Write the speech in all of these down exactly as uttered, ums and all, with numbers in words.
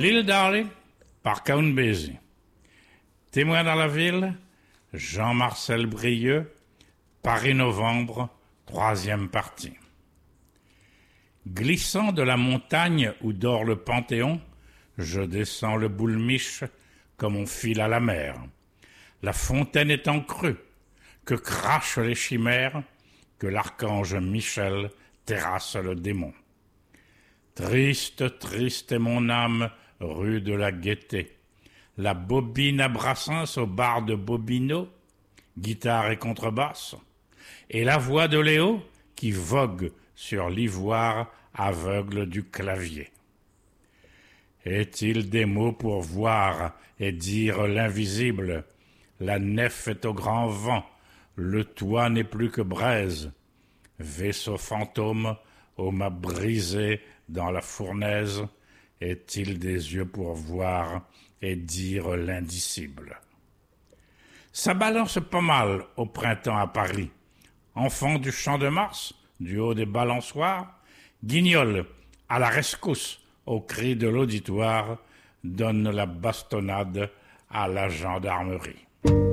L'île Darley, par Count Basie. Témoin dans la ville, Jean-Marcel Brieux, Paris-Novembre, troisième partie. Glissant de la montagne où dort le Panthéon, je descends le Boulmiche comme on file à la mer. La fontaine est en creux, que crachent les chimères, que l'archange Michel terrasse le démon. Triste, triste est mon âme, rue de la Gaîté. La bobine à Brassens au bar de Bobino, guitare et contrebasse, et la voix de Léo qui vogue sur l'ivoire aveugle du clavier. Est-il des mots pour voir et dire l'invisible? La nef est au grand vent, le toit n'est plus que braise. Vaisseau fantôme, ô m'a brisé dans la fournaise, est-il des yeux pour voir et dire l'indicible? Ça balance pas mal au printemps à Paris. Enfant du champ de Mars, du haut des balançoires, Guignol, à la rescousse, au cri de l'auditoire, donne la bastonnade à la gendarmerie.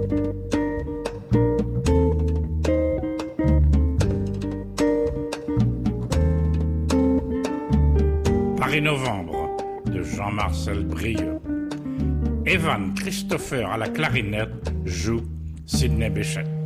Paris-Novembre, de Jean-Marcel Brieux. Evan Christopher à la clarinette joue Sidney Bechet.